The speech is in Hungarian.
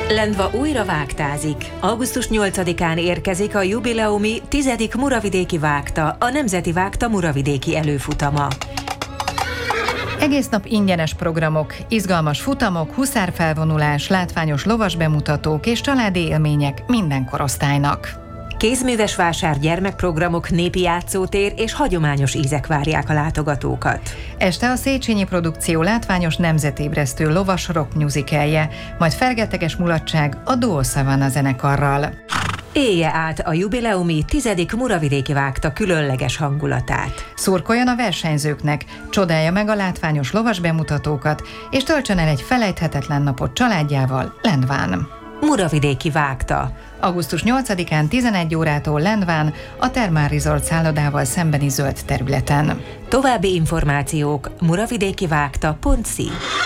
Lendva újra vágtázik. Augusztus 8-án érkezik a jubileumi 10. Muravidéki Vágta, a Nemzeti Vágta Muravidéki előfutama. Egész nap ingyenes programok, izgalmas futamok, huszárfelvonulás, látványos lovas bemutatók és családi élmények minden korosztálynak. Kézműves vásár, gyermekprogramok, népi játszótér és hagyományos ízek várják a látogatókat. Este a Széchenyi Produkció látványos nemzetébresztő lovas rock musicalje, majd fergeteges mulatság a Duo Savana zenekarral. Élje át a jubileumi 10. Muravidéki Vágta különleges hangulatát. Szurkoljon a versenyzőknek, csodálja meg a látványos lovas bemutatókat, és töltsön el egy felejthetetlen napot családjával Lendván. Muravidéki Vágta. Augusztus 8-án 11 órától Lendván, a Thermal Resort szállodával szembeni zöld területen. További információk muravidékivágta.si.